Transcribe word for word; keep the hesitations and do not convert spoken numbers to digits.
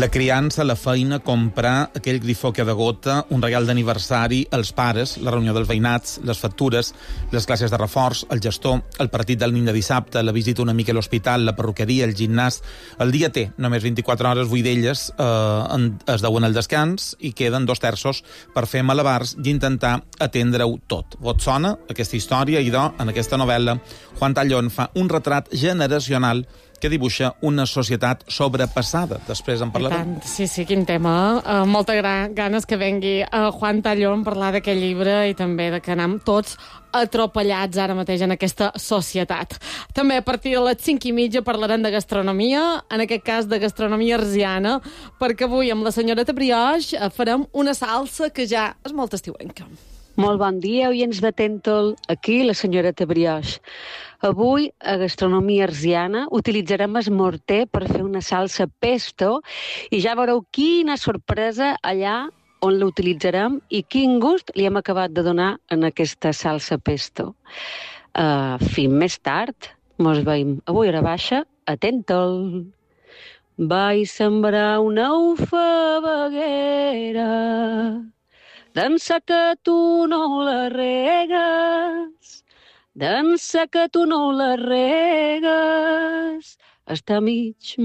La criança, la feina, comprar aquell grifó que degota, un regal d'aniversari, els pares, la reunió dels veïnats, les factures, les classes de reforç, el gestor, el partit del nin de dissabte, la visita una mica a l'hospital, la perruqueria, el gimnàs. El dia té només vint-i-quatre hores, vuit d'elles eh, es deuen al descans i queden dos terços per fer malabars i intentar atendre-ho tot. Vos sona aquesta història? I, doncs, en aquesta novel·la, Juan Tallón fa un retrat generacional que dibuixa una societat sobrepassada. Després en parlarem. Sí, sí, quin tema. Uh, molta gran, ganes que vengui uh, Juan Tallón parlar d'aquest llibre i també de que anem tots atropellats ara mateix en aquesta societat. També a partir de les cinc i mitja parlarem de gastronomia, en aquest cas de gastronomia arsiana, perquè avui amb la senyoreta Brioix farem una salsa que ja és molt estiuenca. Molt bon dia, oients de Tentol. Aquí la senyoreta Brioix. Avui, a Gastronomia Arsiana, utilitzarem el morter per fer una salsa pesto i ja veureu quina sorpresa allà on l'utilitzarem i quin gust li hem acabat de donar en aquesta salsa pesto. Uh, fins més tard, mos veiem avui a la baixa a Tentol. Vaig sembrar una ufabaguera, d'ençà que tu no la regues, d'ençà que tu no la regues, està mig